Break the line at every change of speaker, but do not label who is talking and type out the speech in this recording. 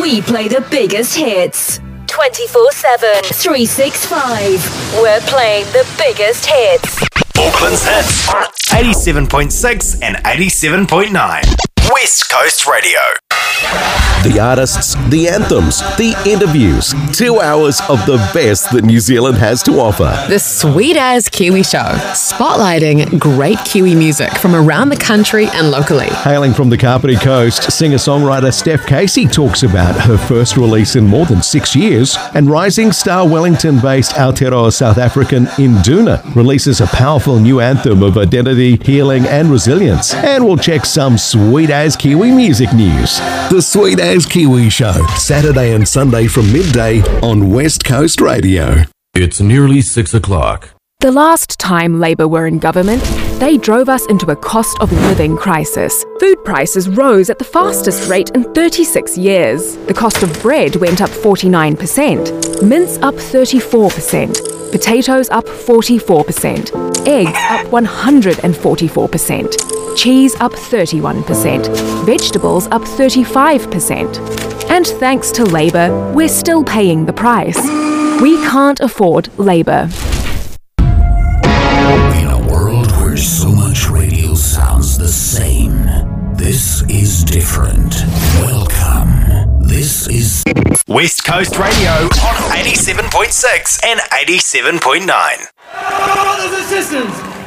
We play the biggest hits. 24/7, 365. We're playing the biggest hits.
Auckland's hits on 87.6 and 87.9. West Coast Radio.
The artists, the anthems, the interviews. 2 hours of the best that New Zealand has to offer.
The Sweet As Kiwi Show, spotlighting great Kiwi music from around the country and locally.
Hailing from the Kapiti Coast, singer-songwriter Steph Casey talks about her first release in more than 6 years, and rising star Wellington-based Aotearoa South African Induna releases a powerful new anthem of identity, healing and resilience. And we'll check some Sweet As Kiwi music news. The Sweet As Kiwi Show, Saturday and Sunday from midday on West Coast Radio.
It's nearly 6 o'clock.
The last time Labour were in government, they drove us into a cost of living crisis. Food prices rose at the fastest rate in 36 years. The cost of bread went up 49%, mince up 34%, potatoes up 44%, eggs up 144%, cheese up 31%, vegetables up 35%. And thanks to Labour, we're still paying the price. We can't afford Labour.
In a world where so much radio sounds the same, this is different. Welcome. This is
West Coast Radio on 87.6 and 87.9.
Brothers and sisters,